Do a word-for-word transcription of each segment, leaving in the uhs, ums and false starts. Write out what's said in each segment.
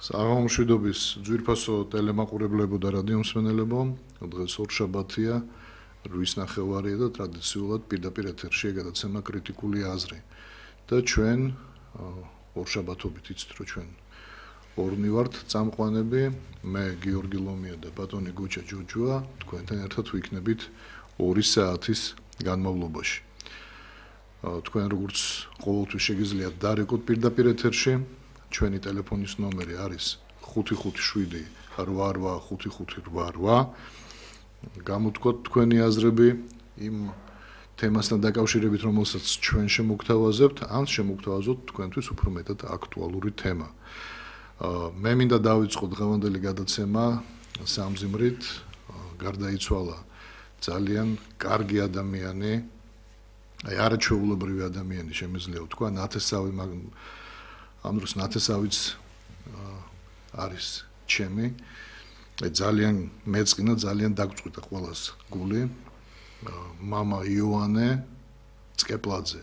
Საღამომშვიდობის ძვირფასო ტელემაყურებლებო და რადიომსმენელებო, დღეს ორშაბათია, რვის ნახევარია და ტრადიციულად პირდაპირ ეთერშია გადაცემა კრიტიკული აზრი. და ჩვენ ორშაბათობით იცით, რომ ჩვენ ორნი ვართ წამყვანები, მე გიორგი ლომია და ბატონი გუჩა ჯოჯოა, თქვენთან ერთად ვიქნებით ორი საათის განმავლობაში. თქვენ როგორც ყოველთვის შეგიძლიათ დარეკოთ პირდაპირ ეთერში. ჩვენი ტელეფონის ნომერი არის ხუთი ხუთი შვიდი რვა რვა ხუთი ხუთი რვა რვა. გამოთქვათ თქვენი აზრები იმ თემასთან დაკავშირებით, რომელსაც ჩვენ შემოგთავაზებთ, ან შემოგთავაზოთ თქვენთვის უფრო მეტად აქტუალური თემა. მე მინდა დავიწყო დღევანდელი გადაცემა სამზიმრით. გარდაიცვალა ძალიან კარგი ადამიანი, აი არაჩვეულებრივი ადამიანი შემიძლია ვთქვა, ნათესავი ამ დროს ნათესავიც არის ჩემი. ძალიან მეწყინა, ძალიან დაგწყვიტა ყველას გული. მამა იოანე წკეპლაძე.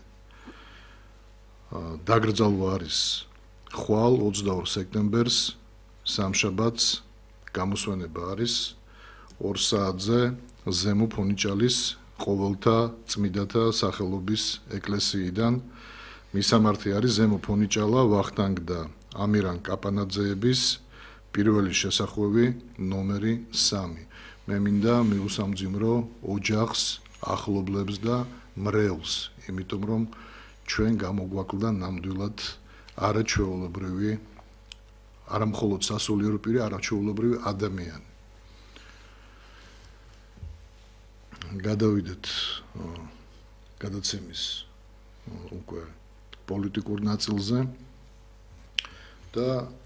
დაგრძალვა არის ხვალ ოცდაორ სექტემბერს, სამშაბათს, გამოსვენება არის ორ საათზე ზემო ფონიჭალის ყოველთა წმიდათა სახელობის ეკლესიიდან. მისამართი არის ზემო ფონიჭალა ვახტანგ და ამირან კაპანაძეების პირველი შესახვევი ნომერი სამი. მე მინდა მიუსამძიმრო ოჯახს, ახლობლებს და მრევლს, იმიტომ რომ ჩვენ გამოგვაკლდა ნამდვილად არაჩვეულებრივი, არა მხოლოდ სასულიერო პირი, არაჩვეულებრივი ადამიანი. გადავიდეთ გადაცემის უკვე პოლიტიკურ ნაწილზე და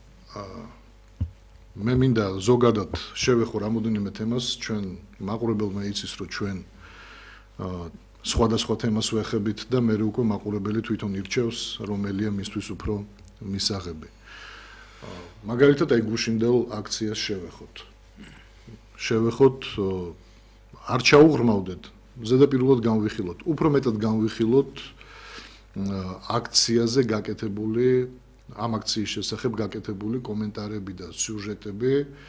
მე მინდა ზოგადად შევეხო რამოდენიმე თემას. ჩვენ მაყურებელმა იცის, რომ ჩვენ სხვადასხვა თემას ვეხებით და მე უკვე მაყურებელი თვითონ ირჩევს, რომელია მისთვის უფრო მისაღები. მაგალითად, აი გუშინდელ აქციას შევეხოთ. შევეხოთ, არ ჩაუღრმავდეთ, ზედაპირულად განვიხილოთ, უფრო მეტად განვიხილოთ აქციაზე გაკეთებული, ამ აქციის შესახებ გაკეთებული კომენტარები და სიუჟეტები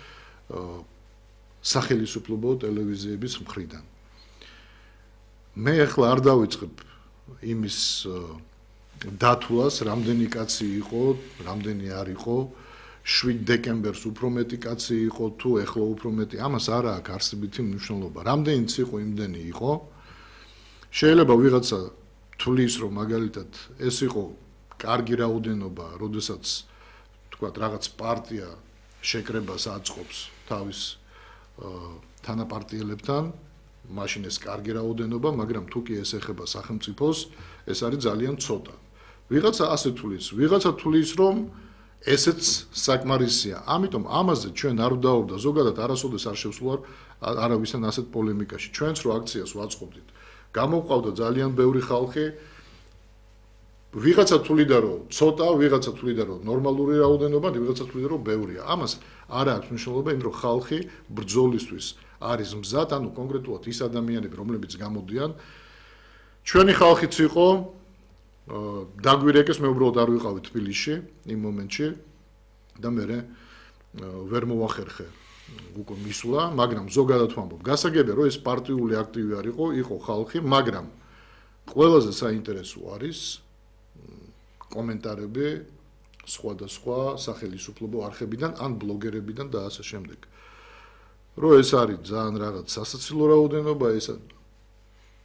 სახელმწიფო ტელევიზიების მხრიდან. მე ახლა არ დავიწყებ იმის დათვლას, რამდენი კაცი იყო, რამდენი არ იყო, შვიდ დეკემბერს უფრო მეტი კაცი იყო თუ ახლა უფრო მეტი, ამას არ აქვს არსებითი მნიშვნელობა. რამდენიც იყო, იმდენი იყო. შეიძლება ვიღაცა თulis რომ მაგალითად ეს იყო კარგი რაოდენობა, როდესაც თქვა რაღაც პარტია შეკრებას აწყობს თავის თანაპარტიელებთან, მაშინ ეს კარგი რაოდენობა, მაგრამ თუ კი ეს ეხება სახელმწიფოს, ეს არის ძალიან ცოტა. ვიღაცა ასე თulis, ვიღაცა თulis რომ ესეც საკმარისია. ამიტომ ამაზე ჩვენ არ ვდავალ და ზოგადად არასოდეს არ შევსვლარ არავისთან ასეთ პოლემიკაში. ჩვენც რო აქციას ვაწყობდით, გამოვყავდა ძალიან ბევრი ხალხი. ვიღაცა თვლიდა რომ ცოტა, ვიღაცა თვლიდა რომ ნორმალური რაოდენობა, ვიღაცა თვლიდა რომ ბევრია. ამას არ აქვს მნიშვნელობა, იმ რომ ხალხი ბრძოლისთვის არის მზად, ანუ კონკრეტულად ის ადამიანები, რომლებიც გამოდიან, ჩვენი ხალხიც იყო, დაგვირეკეს, მე უბრალოდ არ ვიყავი თბილისში იმ მომენტში და მე ვერ მოვახერხე უკვე მისვლა, მაგრამ ზოგადად ვამბობ, გასაგებია რომ ეს პარტიული აქტივი არ იყო, იყო ხალხი, მაგრამ ყველაზე საინტერესო არის კომენტარები სხვადასხვა სახელმწიფო არხებიდან ან ბლოგერებიდან და ასე შემდეგ. რომ ეს არის ძალიან რაღაც სასაცილო რაოდენობა, ეს